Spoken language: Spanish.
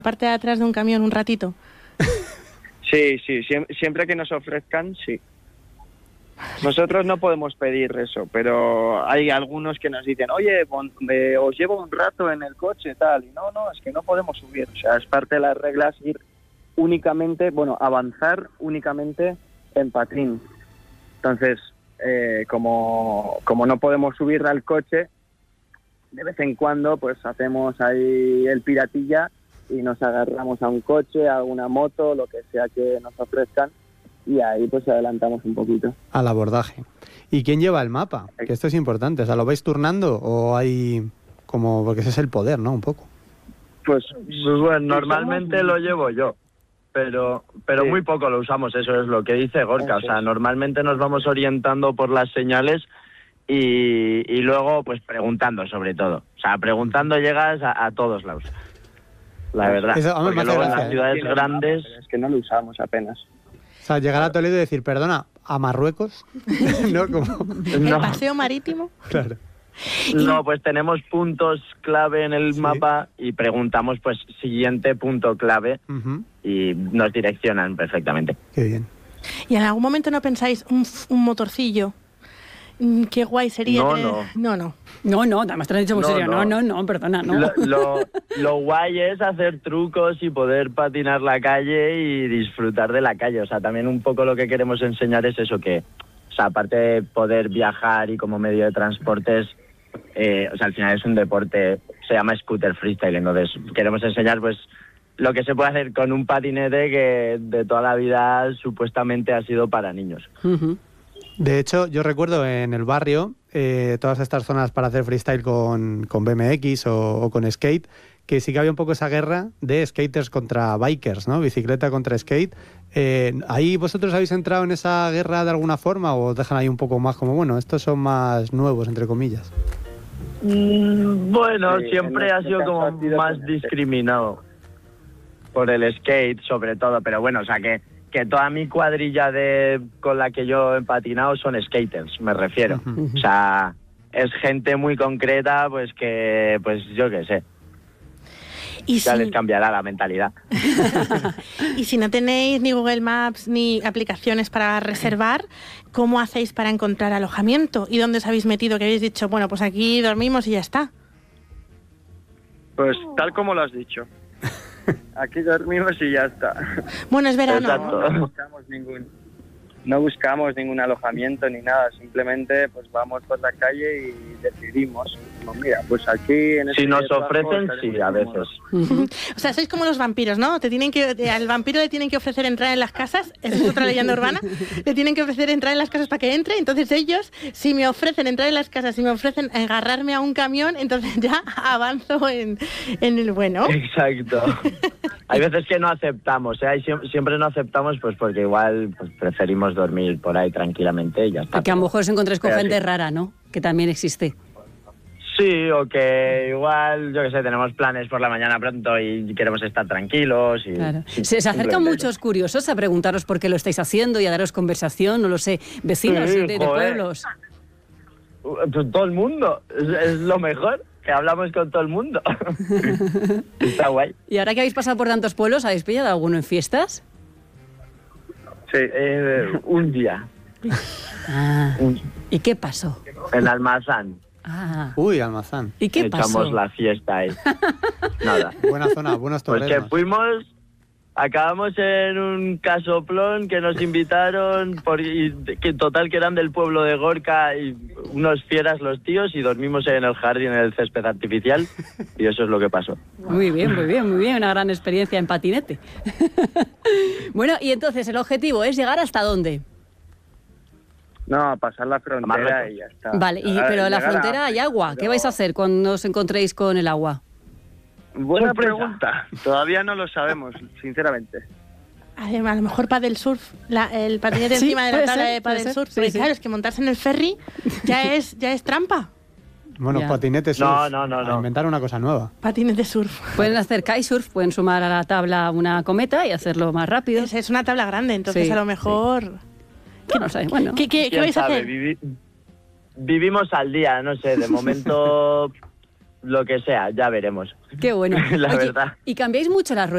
parte de atrás de un camión un ratito? Sí, siempre que nos ofrezcan, sí. Nosotros no podemos pedir eso, pero hay algunos que nos dicen, oye, os llevo un rato en el coche, tal, y no, es que no podemos subir. O sea, es parte de las reglas ir únicamente, avanzar únicamente en patín. Entonces, como no podemos subir al coche, de vez en cuando pues hacemos ahí el piratilla y nos agarramos a un coche, a una moto, lo que sea que nos ofrezcan, y ahí pues adelantamos un poquito. Al abordaje. ¿Y quién lleva el mapa? Que esto es importante. O sea, ¿lo vais turnando o hay como... porque ese es el poder, ¿no? Un poco. Pues bueno, normalmente lo llevo yo, pero sí, muy poco lo usamos, eso es lo que dice Gorka. O sea, normalmente nos vamos orientando por las señales y luego pues preguntando sobre todo. O sea, preguntando llegas a todos lados. La verdad, eso, porque luego en las ciudades grandes... Es que no lo usamos apenas. O sea, llegar a Toledo y decir, perdona, ¿a Marruecos? ¿No? ¿El paseo marítimo? Claro. No, pues tenemos puntos clave en el mapa y preguntamos, pues, siguiente punto clave y nos direccionan perfectamente. Qué bien. ¿Y en algún momento no pensáis un motorcillo? Qué guay sería. No, además te lo he dicho muy serio. No, perdona, no. Lo guay es hacer trucos y poder patinar la calle y disfrutar de la calle. O sea, también un poco lo que queremos enseñar es eso, que, o sea, aparte de poder viajar y como medio de transportes, o sea, al final es un deporte, se llama scooter freestyle, entonces queremos enseñar, pues, lo que se puede hacer con un patinete que de toda la vida supuestamente ha sido para niños. De hecho, yo recuerdo en el barrio, todas estas zonas para hacer freestyle con BMX o con skate, que sí que había un poco esa guerra de skaters contra bikers, ¿no? Bicicleta contra skate. ¿Ahí vosotros habéis entrado en esa guerra de alguna forma o os dejan ahí un poco más como, bueno, estos son más nuevos, entre comillas? Bueno, sí, siempre ha sido como más discriminado por el skate, sobre todo, pero bueno, o sea que toda mi cuadrilla con la que yo he patinado son skaters, me refiero. O sea, es gente muy concreta, pues que, pues yo qué sé. ¿Y ya les cambiará la mentalidad. Y si no tenéis ni Google Maps ni aplicaciones para reservar, ¿cómo hacéis para encontrar alojamiento? ¿Y dónde os habéis metido? Que habéis dicho, bueno, pues aquí dormimos y ya está. Pues tal como lo has dicho. Aquí dormimos y ya está. Bueno, es verano. No buscamos ningún alojamiento ni nada, simplemente pues vamos por la calle y decidimos. Mira, pues aquí en si nos ofrecen, sí, a veces. O sea, sois como los vampiros, ¿no? Al vampiro le tienen que ofrecer entrar en las casas, esa es otra leyenda urbana, le tienen que ofrecer entrar en las casas para que entre, entonces ellos, si me ofrecen entrar en las casas, si me ofrecen agarrarme a un camión, entonces ya avanzo en el bueno. Exacto. Hay veces que no aceptamos, ¿eh? Siempre no aceptamos pues porque igual pues, preferimos dormir por ahí tranquilamente y ya está. Porque a lo mejor os encontráis con gente rara, ¿no? Que también existe. Sí, o que igual, yo qué sé, tenemos planes por la mañana pronto y queremos estar tranquilos. Y, claro. Se acercan muchos curiosos a preguntaros por qué lo estáis haciendo y a daros conversación, no lo sé, vecinos de pueblos. Todo el mundo, es lo mejor, que hablamos con todo el mundo. Está guay. ¿Y ahora que habéis pasado por tantos pueblos, habéis pillado alguno en fiestas? Sí, un día. ¿Y qué pasó? En Almazán. Uy, Almazán. ¿Y qué pasó? Echamos la fiesta ahí. Nada. Buena zona, buenos toreros. Pues que acabamos en un casoplón que nos invitaron, que total que eran del pueblo de Gorka y unos fieras los tíos y dormimos en el jardín, en el césped artificial y eso es lo que pasó. Muy bien, una gran experiencia en patinete. Bueno, y entonces el objetivo es llegar ¿hasta dónde? No, pasar la frontera y ya está. Vale, pero en la frontera hay agua. ¿Qué vais a hacer cuando os encontréis con el agua? Buena pregunta. Todavía no lo sabemos, sinceramente. A lo mejor paddle surf, el patinete encima de la tabla de paddle surf. Porque claro, es que montarse en el ferry ya es trampa. Bueno, patinete surf. No. Inventar una cosa nueva. Patinete surf. Pueden hacer kitesurf, pueden sumar a la tabla una cometa y hacerlo más rápido. Es una tabla grande, entonces a lo mejor... Sí. No sé, bueno. ¿Qué vais a hacer? Vivimos al día, no sé, de momento lo que sea, ya veremos. Qué bueno. La verdad. ¿Y cambiáis mucho las ruedas?